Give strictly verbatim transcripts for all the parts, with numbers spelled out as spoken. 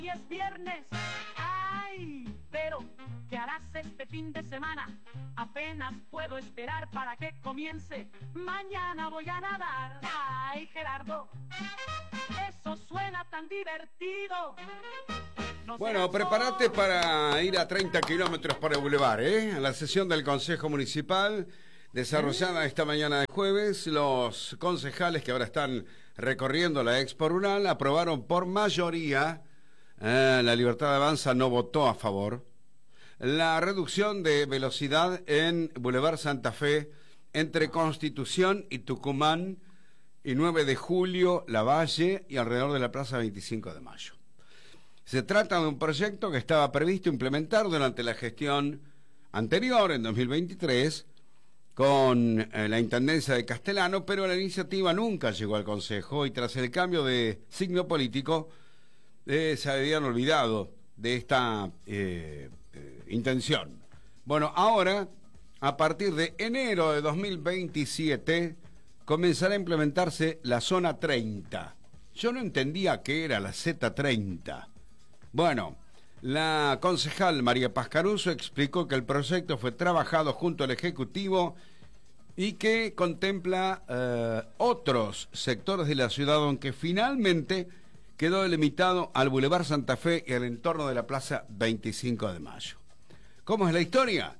Y es viernes. ¡Ay! Pero, ¿qué harás este fin de semana? Apenas puedo esperar para que comience. Mañana voy a nadar. ¡Ay, Gerardo! Eso suena tan divertido. No Bueno, será prepárate solo- para ir a treinta kilómetros por el bulevar, ¿eh? A la sesión del Consejo Municipal, desarrollada esta mañana de jueves, los concejales que ahora están recorriendo la Expo Rural aprobaron por mayoría, eh, la Libertad de Avanza no votó a favor, la reducción de velocidad en Boulevard Santa Fe entre Constitución y Tucumán y nueve de julio, Lavalle y alrededor de la Plaza veinticinco de mayo. Se trata de un proyecto que estaba previsto implementar durante la gestión anterior, en dos mil veintitrés, con eh, la Intendencia de Castellano, pero la iniciativa nunca llegó al Consejo y tras el cambio de signo político eh, se habían olvidado de esta eh, eh, intención. Bueno, ahora, a partir de enero de dos mil veintisiete, comenzará a implementarse la zona treinta. Yo no entendía qué era la Z treinta. Bueno, la concejal María Paz Caruso explicó que el proyecto fue trabajado junto al Ejecutivo y que contempla eh, otros sectores de la ciudad, aunque finalmente quedó delimitado al Boulevard Santa Fe y al entorno de la Plaza veinticinco de mayo. ¿Cómo es la historia?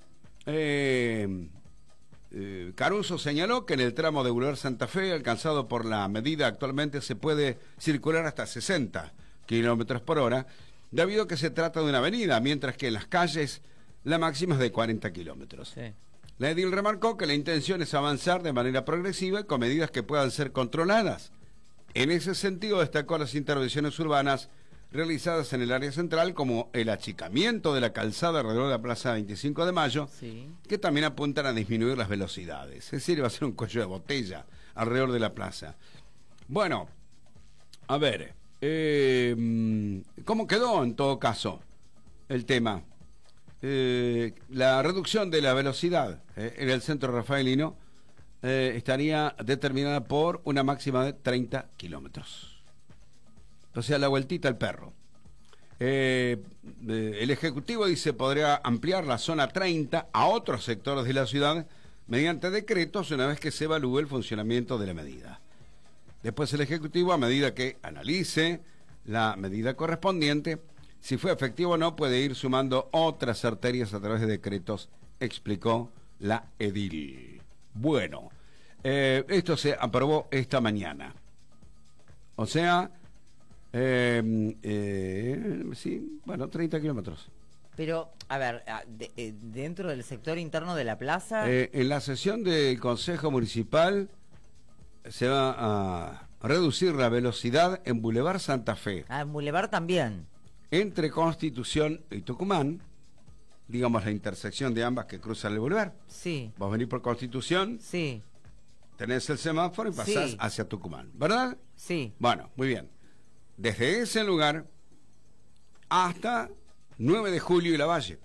Eh, eh, Caruso señaló que en el tramo de Boulevard Santa Fe, alcanzado por la medida actualmente, se puede circular hasta sesenta kilómetros por hora, debido a que se trata de una avenida, mientras que en las calles la máxima es de cuarenta kilómetros. Sí. La edil remarcó que la intención es avanzar de manera progresiva y con medidas que puedan ser controladas. En ese sentido destacó las intervenciones urbanas realizadas en el área central, como el achicamiento de la calzada alrededor de la Plaza veinticinco de mayo, Sí. que también apuntan a disminuir las velocidades. Es decir, va a ser un cuello de botella alrededor de la plaza. Bueno, a ver, eh, ¿cómo quedó en todo caso el tema? Eh, la reducción de la velocidad eh, en el centro rafaelino eh, estaría determinada por una máxima de treinta kilómetros. O sea, la vueltita al perro. Eh, eh, el Ejecutivo dice podría ampliar la zona treinta a otros sectores de la ciudad mediante decretos una vez que se evalúe el funcionamiento de la medida. Después el Ejecutivo, a medida que analice la medida correspondiente, si fue efectivo o no, puede ir sumando otras arterias a través de decretos, explicó la edil. Bueno, eh, esto se aprobó esta mañana. O sea, eh, eh, sí, bueno, treinta kilómetros. Pero, a ver, a- de- eh, dentro del sector interno de la plaza, Eh, en la sesión del Consejo Municipal se va a reducir la velocidad en Boulevard Santa Fe, ah, en Boulevard también. entre Constitución y Tucumán, digamos la intersección de ambas que cruzan el Boulevard. Sí, Vos venís por Constitución, sí, tenés el semáforo y pasás Sí. hacia Tucumán, ¿verdad? sí. Bueno, muy bien. Desde ese lugar hasta nueve de julio y Lavalle,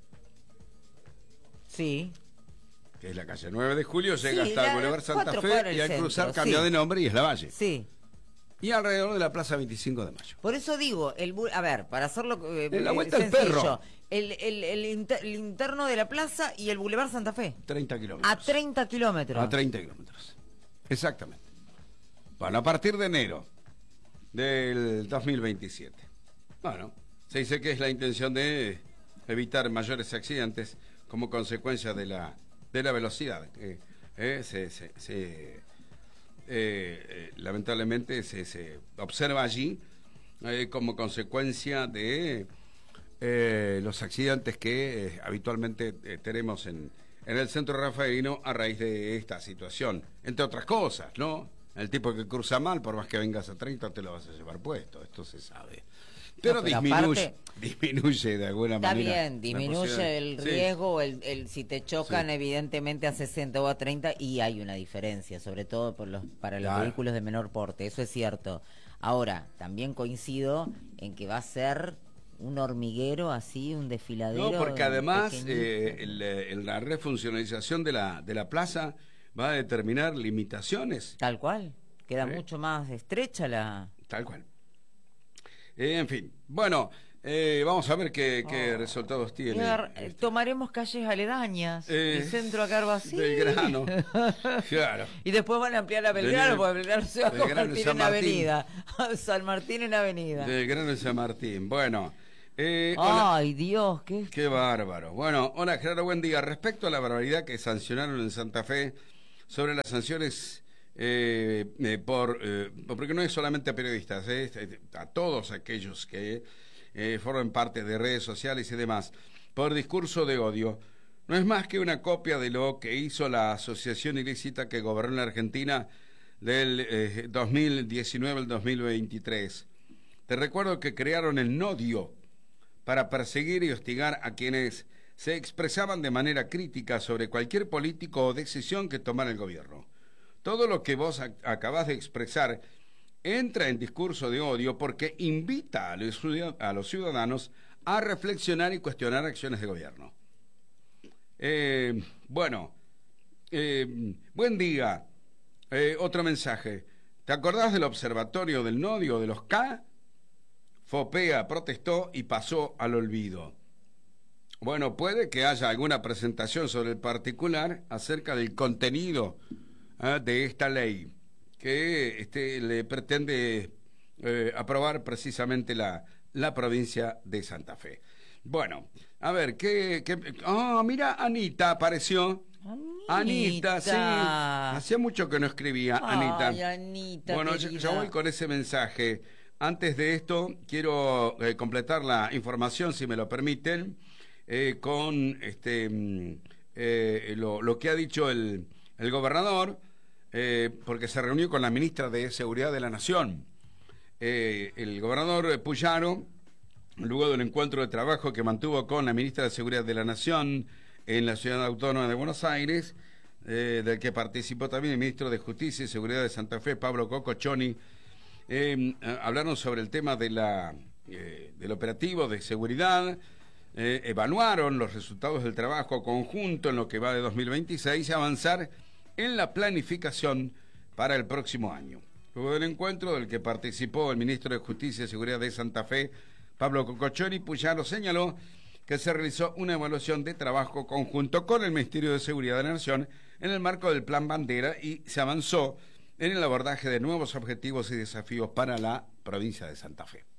Sí, que es la calle nueve de julio, llega Sí, hasta la- el Boulevard Santa cuatro Fe cuadras y del al cruzar centro, cambia sí. de nombre y es Lavalle. sí. Y alrededor de la Plaza veinticinco de mayo. Por eso digo, el bu- a ver, para hacerlo eh, En la eh, vuelta al sencillo, perro. el, el, el, inter- el interno de la plaza y el Boulevard Santa Fe. treinta kilómetros. A treinta kilómetros. A treinta kilómetros. Exactamente. Bueno, a partir de enero del dos mil veintisiete. Bueno, se dice que es la intención de evitar mayores accidentes como consecuencia de la de la velocidad. Eh, eh, se, se, se, eh, eh, lamentablemente se, se observa allí eh, como consecuencia de eh, los accidentes que eh, habitualmente eh, tenemos en, en el centro rafaelino a raíz de esta situación, entre otras cosas, ¿no? El tipo que cruza mal, por más que vengas a treinta, te lo vas a llevar puesto, esto se sabe. Pero, No, pero disminuye, aparte- disminuye de alguna Está manera. bien, la disminuye posibilidad. el Sí. riesgo, el, el si te chocan Sí. evidentemente a sesenta o a treinta y hay una diferencia, sobre todo por los, para los Claro. vehículos de menor porte, eso es cierto. Ahora, también coincido en que va a ser un hormiguero así, un desfiladero. No, porque además pequeñito. eh, el, eh, en la refuncionalización de la, de la plaza va a determinar limitaciones. Tal cual, queda ¿Eh? mucho más estrecha la... Tal cual. Eh, en fin, bueno, eh, vamos a ver qué, qué Oh. resultados tiene. Claro, eh, tomaremos calles aledañas, Eh, el centro a Carvacín. Belgrano. Claro. Y después van a ampliar a Belgrano, Del- porque Belgrano se va a Belgrano y convertir San en Martín. avenida. San Martín en avenida. Belgrano y San Martín. Bueno, eh, hola. Ay, Dios, qué... Qué bárbaro. Bueno, hola Gerardo, buen día. Respecto a la barbaridad que sancionaron en Santa Fe sobre las sanciones eh, eh, por, eh, porque no es solamente a periodistas, eh, a todos aquellos que eh, forman parte de redes sociales y demás, por discurso de odio, no es más que una copia de lo que hizo la asociación ilícita que gobernó la Argentina del eh, dos mil diecinueve al dos mil veintitrés. Te recuerdo que crearon el Nodio para perseguir y hostigar a quienes se expresaban de manera crítica sobre cualquier político o decisión que tomara el gobierno. Todo lo que vos ac acabás de expresar entra en discurso de odio porque invita a los, a los ciudadanos a reflexionar y cuestionar acciones de gobierno. Eh, bueno, eh, buen día. Eh, otro mensaje. ¿Te acordás del observatorio del Nodio de los K? Fopea protestó y pasó al olvido. Bueno, puede que haya alguna presentación sobre el particular acerca del contenido ¿eh? de esta ley que este, le pretende eh, aprobar precisamente la, la provincia de Santa Fe. Bueno, a ver, ¿qué...? qué ah, mira, Anita apareció. Anita. Anita, sí. Hacía mucho que no escribía, Anita. Ay, Anita, bueno, yo, yo voy con ese mensaje. Antes de esto, quiero eh, completar la información, si me lo permiten, eh, con este eh, lo, lo que ha dicho el, el gobernador, eh, porque se reunió con la ministra de Seguridad de la Nación. Eh, el gobernador Puyaro, luego del encuentro de trabajo que mantuvo con la ministra de Seguridad de la Nación en la Ciudad Autónoma de Buenos Aires, eh, del que participó también el ministro de Justicia y Seguridad de Santa Fe, Pablo Cocochoni, Eh, hablaron sobre el tema de la, eh, del operativo de seguridad, eh, evaluaron los resultados del trabajo conjunto en lo que va de dos mil veintiséis y avanzar en la planificación para el próximo año. Luego del encuentro del que participó el ministro de Justicia y Seguridad de Santa Fe, Pablo Cocochoni, Puyaro señaló que se realizó una evaluación de trabajo conjunto con el Ministerio de Seguridad de la Nación en el marco del Plan Bandera y se avanzó en el abordaje de nuevos objetivos y desafíos para la provincia de Santa Fe.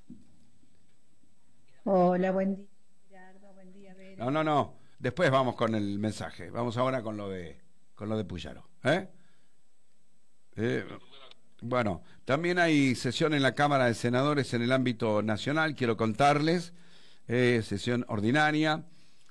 Hola, buen día, Gerardo, buen día, Vera. No, no, no. Después vamos con el mensaje. Vamos ahora con lo de con lo de Puyaro. ¿Eh? Eh, bueno, también hay sesión en la Cámara de Senadores en el ámbito nacional. Quiero contarles eh, sesión ordinaria.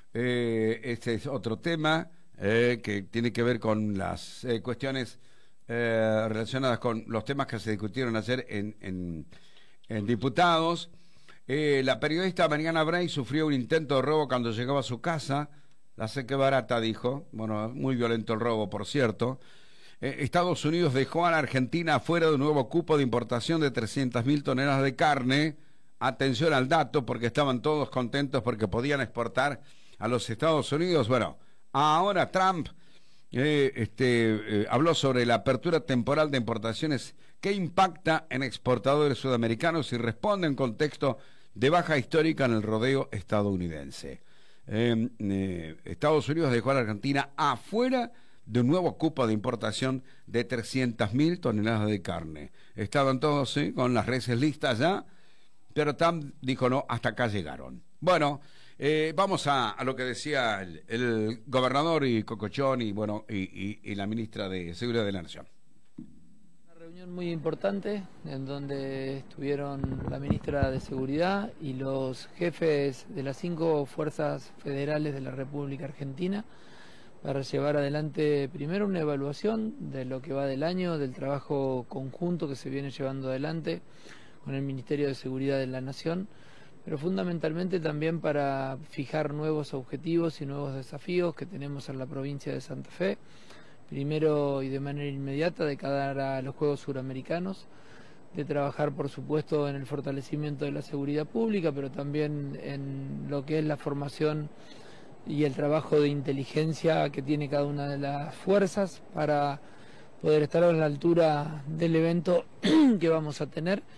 Eh, este es otro tema eh, que tiene que ver con las eh, cuestiones Eh, relacionadas con los temas que se discutieron ayer en, en, en diputados. Eh, la periodista Mariana Bray sufrió un intento de robo cuando llegaba a su casa. La sé que barata, dijo. Bueno, muy violento el robo, por cierto. Eh, Estados Unidos dejó a la Argentina fuera de un nuevo cupo de importación de trescientas mil toneladas de carne. Atención al dato, porque estaban todos contentos porque podían exportar a los Estados Unidos. Bueno, ahora Trump Eh, este, eh, habló sobre la apertura temporal de importaciones que impacta en exportadores sudamericanos y responde en contexto de baja histórica en el rodeo estadounidense. Eh, eh, Estados Unidos dejó a la Argentina afuera de un nuevo cupo de importación de trescientas mil toneladas de carne. Estaban todos ¿sí? con las reses listas ya, pero Trump dijo no, hasta acá llegaron. Bueno, Eh, vamos a, a lo que decía el, el gobernador y Cocochón y bueno y, y, y la ministra de Seguridad de la Nación. Una reunión muy importante en donde estuvieron la ministra de Seguridad y los jefes de las cinco fuerzas federales de la República Argentina para llevar adelante primero una evaluación de lo que va del año, del trabajo conjunto que se viene llevando adelante con el Ministerio de Seguridad de la Nación, pero fundamentalmente también para fijar nuevos objetivos y nuevos desafíos que tenemos en la provincia de Santa Fe, primero y de manera inmediata de cara a los Juegos Suramericanos, de trabajar por supuesto en el fortalecimiento de la seguridad pública, pero también en lo que es la formación y el trabajo de inteligencia que tiene cada una de las fuerzas para poder estar a la altura del evento que vamos a tener.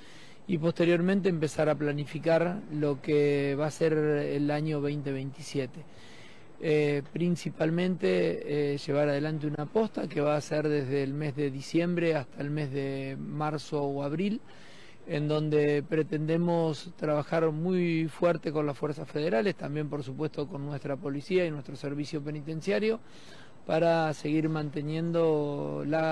y posteriormente empezar a planificar lo que va a ser el año veinte veintisiete. Eh, principalmente eh, llevar adelante una posta que va a ser desde el mes de diciembre hasta el mes de marzo o abril, en donde pretendemos trabajar muy fuerte con las fuerzas federales, también por supuesto con nuestra policía y nuestro servicio penitenciario, para seguir manteniendo la